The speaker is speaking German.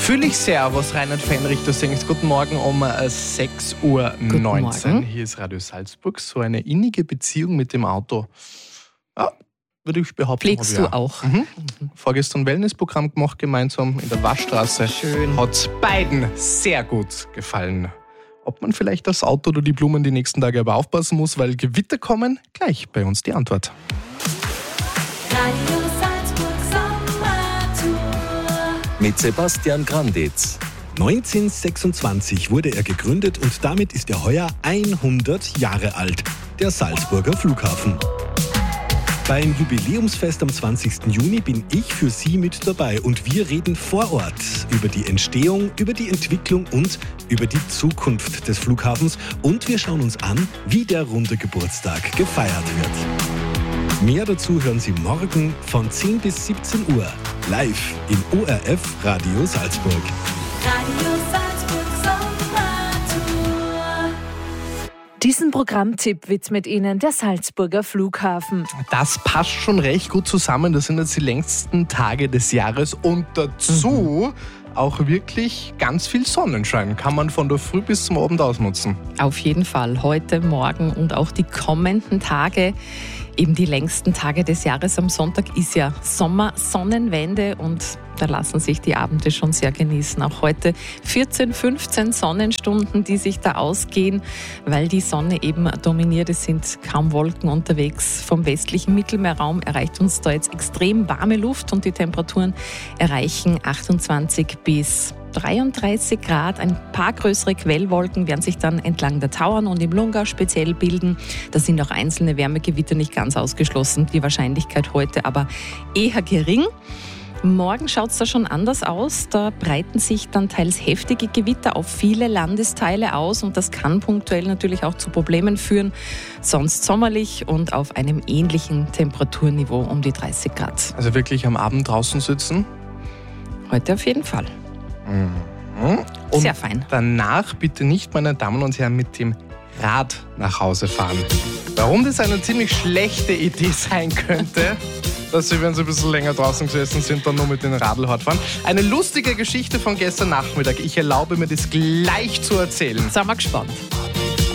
Fühle ich sehr, was Reinhard Fenrichter singt. Guten Morgen um 6.19 Uhr. Hier ist Radio Salzburg. So eine innige Beziehung mit dem Auto. Ja, würde ich behaupten. Pflegst du auch. Vorgestern Wellnessprogramm gemacht, gemeinsam in der Waschstraße. Schön. Hat beiden sehr gut gefallen. Ob man vielleicht das Auto oder die Blumen die nächsten Tage aber aufpassen muss, weil Gewitter kommen? Gleich bei uns die Antwort. Radio Salzburg Sommertour Mit Sebastian Granditz. 1926 wurde er gegründet und damit ist er heuer 100 Jahre alt, der Salzburger Flughafen. Beim Jubiläumsfest am 20. Juni bin ich für Sie mit dabei und wir reden vor Ort über die Entstehung, über die Entwicklung und über die Zukunft des Flughafens und wir schauen uns an, wie der runde Geburtstag gefeiert wird. Mehr dazu hören Sie morgen von 10 bis 17 Uhr live im ORF Radio Salzburg. Radio Salzburg Sommertour. Diesen Programmtipp widmet Ihnen der Salzburger Flughafen. Das passt schon recht gut zusammen. Das sind jetzt die längsten Tage des Jahres und dazu auch wirklich ganz viel Sonnenschein. Kann man von der Früh bis zum Abend ausnutzen. Auf jeden Fall. Heute, morgen und auch die kommenden Tage. Eben die längsten Tage des Jahres. Am Sonntag ist ja Sommersonnenwende und da lassen sich die Abende schon sehr genießen. Auch heute 14, 15 Sonnenstunden, die sich da ausgehen, weil die Sonne eben dominiert. Es sind kaum Wolken unterwegs. Vom westlichen Mittelmeerraum erreicht uns da jetzt extrem warme Luft und die Temperaturen erreichen 28 bis 33 Grad. Ein paar größere Quellwolken werden sich dann entlang der Tauern und im Lungau speziell bilden. Da sind auch einzelne Wärmegewitter nicht ganz ausgeschlossen. Die Wahrscheinlichkeit heute aber eher gering. Morgen schaut es da schon anders aus. Da breiten sich dann teils heftige Gewitter auf viele Landesteile aus und das kann punktuell natürlich auch zu Problemen führen. Sonst sommerlich und auf einem ähnlichen Temperaturniveau um die 30 Grad. Also wirklich am Abend draußen sitzen. Heute auf jeden Fall. Und Sehr fein. danach bitte nicht, meine Damen und Herren, mit dem Rad nach Hause fahren. Warum das eine ziemlich schlechte Idee sein könnte, dass Sie, wenn Sie ein bisschen länger draußen gesessen sind, dann nur mit dem Radl fahren. Eine lustige Geschichte von gestern Nachmittag. Ich erlaube mir, das gleich zu erzählen. Sind wir gespannt.